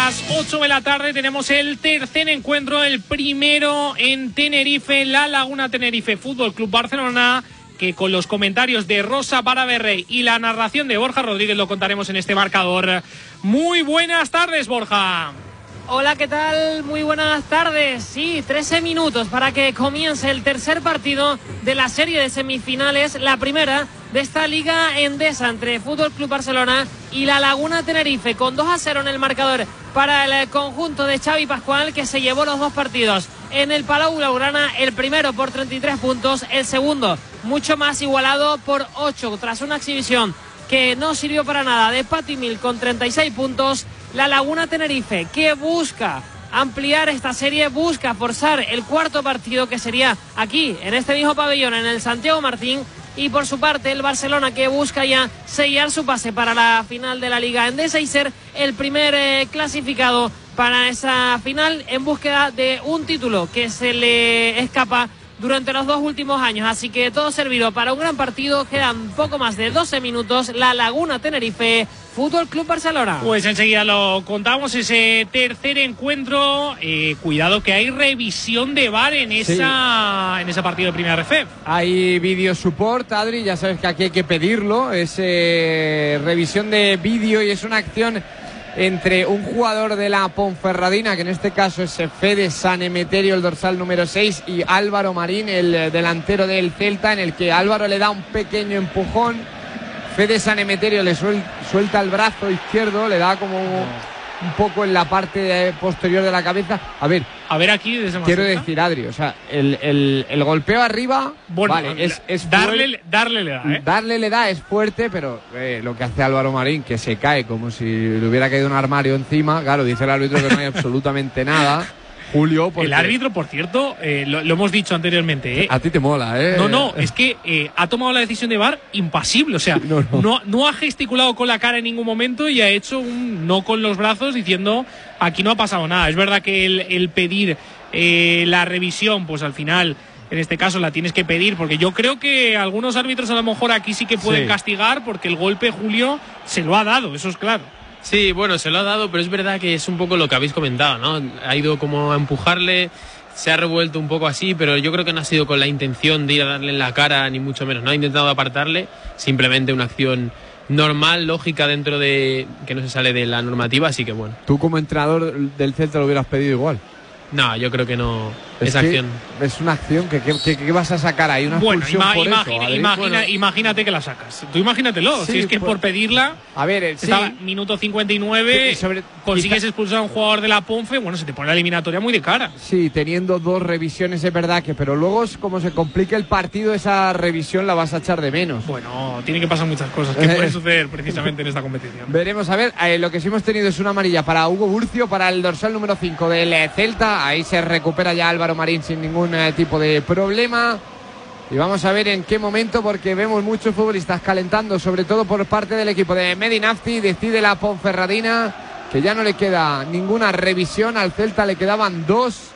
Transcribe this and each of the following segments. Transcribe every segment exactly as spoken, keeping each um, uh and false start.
las ocho de la tarde tenemos el tercer encuentro, el primero en Tenerife, La Laguna Tenerife Fútbol Club Barcelona, que con los comentarios de Rosa Paraverrey y la narración de Borja Rodríguez lo contaremos en este marcador. Muy buenas tardes, Borja. Hola, ¿qué tal? Muy buenas tardes. Sí, trece minutos para que comience el tercer partido de la serie de semifinales, la primera de esta Liga Endesa entre Fútbol Club Barcelona y La Laguna Tenerife, con dos a cero en el marcador para el conjunto de Xavi Pascual, que se llevó los dos partidos en el Palau Blaugrana, el primero por treinta y tres puntos, el segundo mucho más igualado por ocho, tras una exhibición que no sirvió para nada de Pati Mil con treinta y seis puntos. La Laguna Tenerife, que busca ampliar esta serie, busca forzar el cuarto partido, que sería aquí, en este mismo pabellón, en el Santiago Martín. Y por su parte el Barcelona, que busca ya sellar su pase para la final de la Liga Endesa y ser el primer eh, clasificado para esa final, en búsqueda de un título que se le escapa durante los dos últimos años. Así que todo servido para un gran partido. Quedan poco más de doce minutos. La Laguna Tenerife, Fútbol Club Barcelona. Pues enseguida lo contamos, ese tercer encuentro. Eh, cuidado que hay revisión de V A R en, esa, sí. en ese partido de Primera Ref. Hay video support, Adri, ya sabes que aquí hay que pedirlo. Es eh, revisión de vídeo y es una acción entre un jugador de la Ponferradina, que en este caso es Fede San Emeterio, el dorsal número seis, y Álvaro Marín, el delantero del Celta, en el que Álvaro le da un pequeño empujón. Fede San Emeterio le suel, suelta el brazo izquierdo, le da como un poco en la parte posterior de la cabeza. A ver, a ver aquí desde quiero cerca. decir, Adri, o sea, el, el, el golpeo arriba, bueno, vale, es, es darle, darle le da, ¿eh? Darle le da, es fuerte, pero eh, lo que hace Álvaro Marín, que se cae como si le hubiera caído un armario encima, claro, dice el árbitro que no hay absolutamente nada. Julio, porque... El árbitro, por cierto, eh, lo, lo hemos dicho anteriormente, ¿eh? A ti te mola, ¿eh? No, no, es que eh, ha tomado la decisión de V A R impasible, o sea, no, no. No, no ha gesticulado con la cara en ningún momento y ha hecho un no con los brazos diciendo aquí no ha pasado nada. Es verdad que el, el pedir eh, la revisión, pues al final, en este caso la tienes que pedir, porque yo creo que algunos árbitros a lo mejor aquí sí que pueden sí. castigar, porque el golpe Julio se lo ha dado, eso es claro. Sí, bueno, se lo ha dado, pero es verdad que es un poco lo que habéis comentado, ¿no? Ha ido como a empujarle, se ha revuelto un poco así, pero yo creo que no ha sido con la intención de ir a darle en la cara, ni mucho menos, no ha intentado apartarle, simplemente una acción normal, lógica, dentro de que no se sale de la normativa, así que bueno. ¿Tú como entrenador del Celta lo hubieras pedido igual? No, yo creo que no. Es esa que acción. Es una acción que, que, que, que vas a sacar ahí, una bueno, expulsión ima, por imagina, eso. Imagina, bueno. Imagínate que la sacas. Tú imagínatelo. Sí, si es que pues, por pedirla. A ver, eh, estaba sí. minuto cincuenta y nueve. Sobre, consigues quizá, expulsar a un jugador de la Ponfe. Bueno, se te pone la eliminatoria muy de cara. Sí, teniendo dos revisiones es verdad que, pero luego como se complica el partido, esa revisión la vas a echar de menos. Bueno, tiene que pasar muchas cosas que pueden suceder precisamente en esta competición. Veremos, a ver, eh, lo que sí hemos tenido es una amarilla para Hugo Burcio, para el dorsal número cinco del Celta. Ahí se recupera ya Álvaro Marín sin ningún eh, tipo de problema. Y vamos a ver en qué momento, porque vemos muchos futbolistas calentando, sobre todo por parte del equipo de Medinafti. Decide la Ponferradina que ya no le queda ninguna revisión. Al Celta le quedaban dos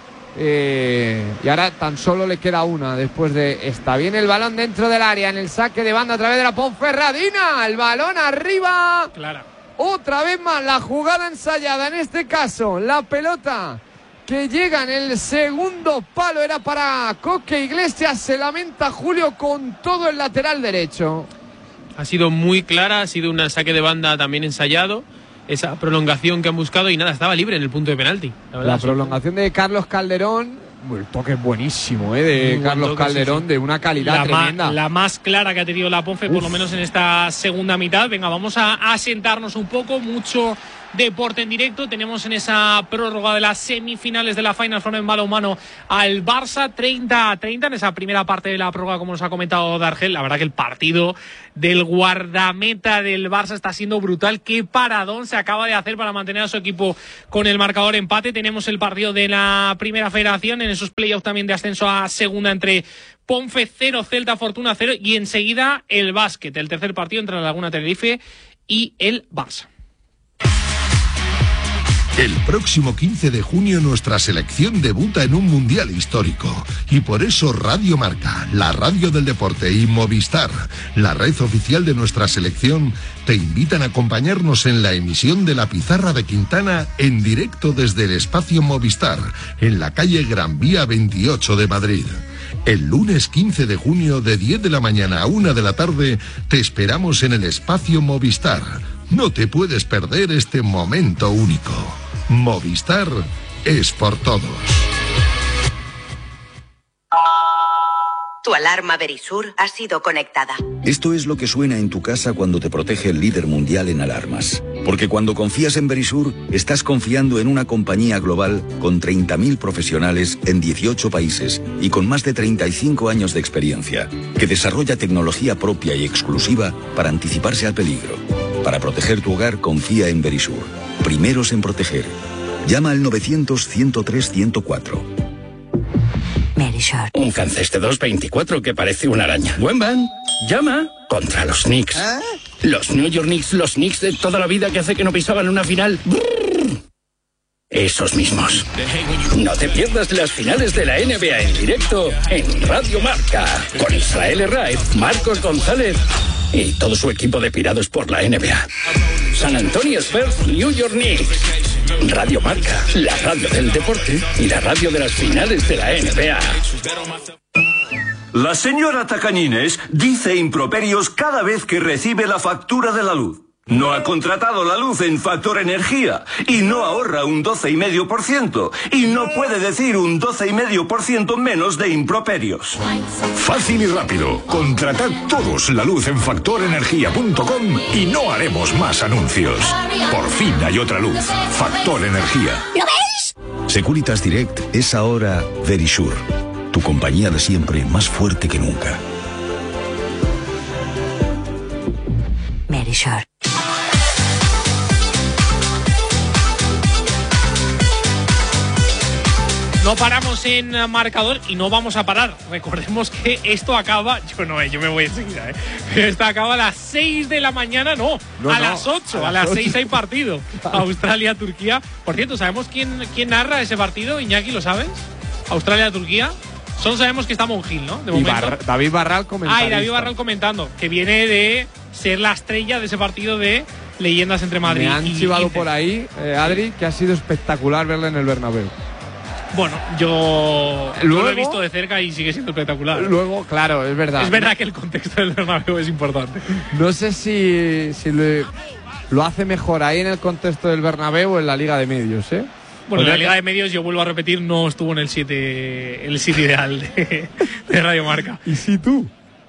eh, y ahora tan solo le queda una después de esta. Viene el balón dentro del área, en el saque de banda a través de la Ponferradina. El balón arriba. Claro. Otra vez más la jugada ensayada, en este caso la pelota que llega en el segundo palo era para Coque Iglesias. Se lamenta Julio con todo el lateral derecho. Ha sido muy clara, ha sido un saque de banda también ensayado. Esa prolongación que han buscado y nada, estaba libre en el punto de penalti. La, verdad, la prolongación de Carlos Calderón, el toque es buenísimo, ¿eh? De muy Carlos toque, Calderón, sí, sí. De una calidad la tremenda. Ma, la más clara que ha tenido la Ponfe, Uf. por lo menos en esta segunda mitad. Venga, vamos a, a sentarnos un poco, mucho deporte en directo. Tenemos en esa prórroga de las semifinales de la Final Four en balonmano al Barça, treinta a treinta en esa primera parte de la prórroga, como nos ha comentado Dargel. La verdad que el partido del guardameta del Barça está siendo brutal. Qué paradón se acaba de hacer para mantener a su equipo con el marcador empate. Tenemos el partido de la Primera Federación en esos playoffs también de ascenso a segunda entre Ponfe cero, Celta Fortuna cero, y enseguida el básquet, el tercer partido entre la Laguna Tenerife y el Barça. El próximo quince de junio nuestra selección debuta en un mundial histórico. Y por eso Radio Marca, la radio del deporte, y Movistar, la red oficial de nuestra selección, te invitan a acompañarnos en la emisión de La Pizarra de Quintana en directo desde el espacio Movistar, en la calle Gran Vía veintiocho de Madrid. El lunes quince de junio de diez de la mañana a una de la tarde te esperamos en el espacio Movistar. No te puedes perder este momento único. Movistar es por todos. Tu alarma Verisur ha sido conectada. Esto es lo que suena en tu casa cuando te protege el líder mundial en alarmas. Porque cuando confías en Verisur, estás confiando en una compañía global con treinta mil profesionales en dieciocho países y con más de treinta y cinco años de experiencia, que desarrolla tecnología propia y exclusiva para anticiparse al peligro. Para proteger tu hogar, confía en Verisur. Primeros en proteger. Llama al novecientos, ciento tres, ciento cuatro. Verisur. Un Canceste dos veinticuatro que parece una araña. Buen van. Llama contra los Knicks. ¿Eh? Los New York Knicks, los Knicks de toda la vida que hace que no pisaban una final. Brrr. Esos mismos. No te pierdas las finales de la N B A en directo en Radio Marca. Con Israel Herraiz, Marcos González y todo su equipo de pirados por la N B A. San Antonio Spurs, New York Knicks. Radio Marca, la radio del deporte y la radio de las finales de la N B A. La señora Tacañines dice improperios cada vez que recibe la factura de la luz. No ha contratado la luz en Factor Energía y no ahorra un doce coma cinco por ciento y no puede decir un doce coma cinco por ciento menos de improperios. Fácil y rápido. Contratad todos la luz en factor energía punto com y no haremos más anuncios. Por fin hay otra luz. Factor Energía. ¿Lo veis? Securitas Direct es ahora Verisur. Tu compañía de siempre, más fuerte que nunca. Verisur. No paramos en marcador y no vamos a parar. Recordemos que esto acaba, yo no, yo me voy enseguida, ¿eh? Pero esto acaba a las seis de la mañana, no, no a no, las ocho, a, a las seis hay partido. Australia-Turquía. Por cierto, ¿sabemos quién, quién narra ese partido? Iñaki, ¿lo sabes? Australia-Turquía. Solo sabemos que está Monjil, ¿no? De momento. Y Bar- David Barral comentando. Ah, y David Barral comentando, que viene de ser la estrella de ese partido de Leyendas entre Madrid. Me han y chivado Inter. por ahí, eh, Adri, que ha sido espectacular verle en el Bernabéu. Bueno, yo, luego, yo lo he visto de cerca y sigue siendo espectacular. Luego, claro, es verdad. Es verdad que el contexto del Bernabéu es importante. No sé si, si lo, lo hace mejor ahí en el contexto del Bernabéu o en la Liga de Medios, ¿eh? Bueno, en la Liga de Medios, yo vuelvo a repetir, no estuvo en el siete el siete ideal de, de Radio Marca. ¿Y si tú?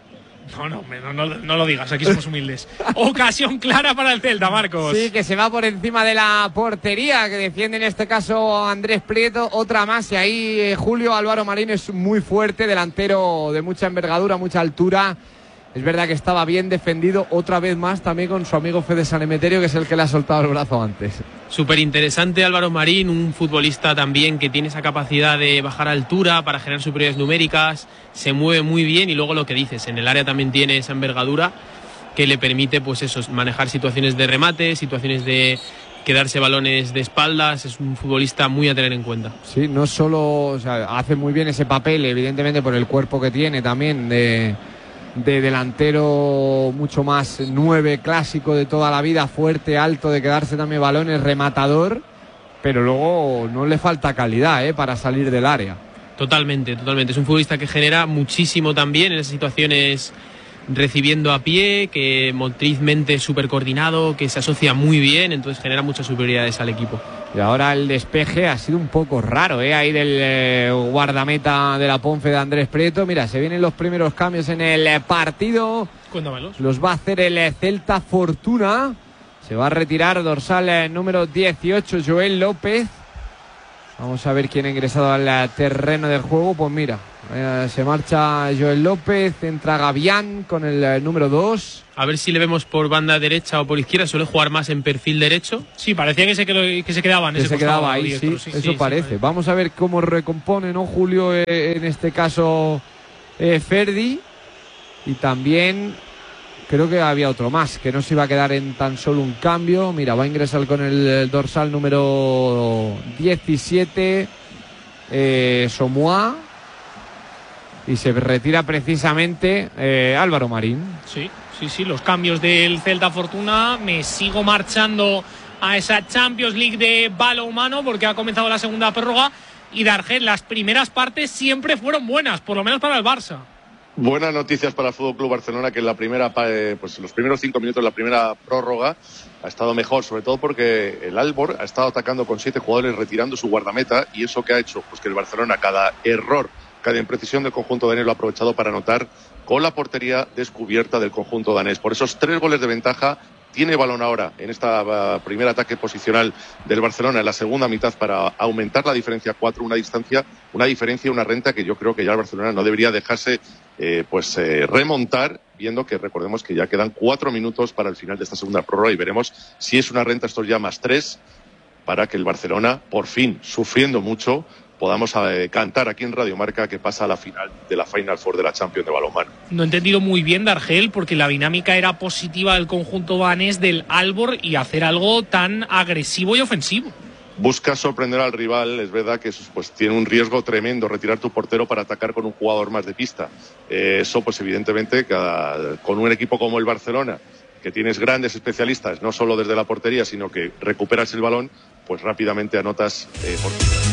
No, no, no, no, no lo digas, aquí somos humildes. Ocasión clara para el Celta, Marcos. Sí, que se va por encima de la portería, que defiende en este caso Andrés Prieto. Otra más, y ahí eh, Julio Álvaro Marín es muy fuerte, delantero de mucha envergadura, mucha altura. Es verdad que estaba bien defendido, otra vez más también con su amigo Fede San Emeterio, que es el que le ha soltado el brazo antes. Súper interesante Álvaro Marín, un futbolista también que tiene esa capacidad de bajar altura para generar superioridades numéricas, se mueve muy bien y luego lo que dices, en el área también tiene esa envergadura que le permite pues eso, manejar situaciones de remate, situaciones de quedarse balones de espaldas. Es un futbolista muy a tener en cuenta. Sí, no solo, o sea, hace muy bien ese papel, evidentemente por el cuerpo que tiene también de... de delantero mucho más nueve clásico de toda la vida, fuerte, alto, de quedarse también balones, rematador, pero luego no le falta calidad ¿eh? para salir del área. Totalmente, totalmente. Es un futbolista que genera muchísimo también en esas situaciones recibiendo a pie, que motrizmente súper coordinado, que se asocia muy bien, entonces genera muchas superioridades al equipo. Y ahora el despeje ha sido un poco raro, ¿eh? Ahí del eh, guardameta de la Ponfe de Andrés Prieto. Mira, se vienen los primeros cambios en el partido. Cuéntamelos. Los va a hacer el Celta Fortuna. Se va a retirar dorsal eh, número dieciocho, Joel López. Vamos a ver quién ha ingresado al terreno del juego. Pues mira, eh, se marcha Joel López, entra Gavián con el eh, número dos. A ver si le vemos por banda derecha o por izquierda. Suele jugar más en perfil derecho. Sí, parecía que se, quedó, que se quedaba en que ese se quedaba ahí, diestro, sí, sí, eso sí, parece. Sí, Vamos a ver cómo recompone, ¿no, Julio? Eh, en este caso, eh, Ferdi. Y también creo que había otro más, que no se iba a quedar en tan solo un cambio. Mira, va a ingresar con el dorsal número diecisiete, eh, Somoa, y se retira precisamente eh, Álvaro Marín. Sí, sí, sí, los cambios del Celta Fortuna. Me sigo marchando a esa Champions League de balonmano porque ha comenzado la segunda prórroga y Dargel, las primeras partes siempre fueron buenas, por lo menos para el Barça. Buenas noticias para el Fútbol Club Barcelona, que en la primera, pues los primeros cinco minutos de la primera prórroga ha estado mejor, sobre todo porque el Albor ha estado atacando con siete jugadores, retirando su guardameta, y eso que ha hecho, pues que el Barcelona, cada error, cada imprecisión del conjunto danés lo ha aprovechado para anotar con la portería descubierta del conjunto danés. Por esos tres goles de ventaja, tiene balón ahora en esta uh, primer ataque posicional del Barcelona en la segunda mitad para aumentar la diferencia a cuatro, una distancia, una diferencia, una renta que yo creo que ya el Barcelona no debería dejarse eh, pues eh, remontar, viendo que recordemos que ya quedan cuatro minutos para el final de esta segunda prórroga y veremos si es una renta, estos ya más tres, para que el Barcelona, por fin, sufriendo mucho, podamos eh, cantar aquí en Radio Marca que pasa a la final de la Final Four de la Champions de balonmano. No he entendido muy bien, Dargel, porque la dinámica era positiva del conjunto danés del Albor y hacer algo tan agresivo y ofensivo. Busca sorprender al rival, es verdad que pues, tiene un riesgo tremendo retirar tu portero para atacar con un jugador más de pista. Eh, eso, pues evidentemente, cada, con un equipo como el Barcelona, que tienes grandes especialistas, no solo desde la portería, sino que recuperas el balón, pues rápidamente anotas eh, por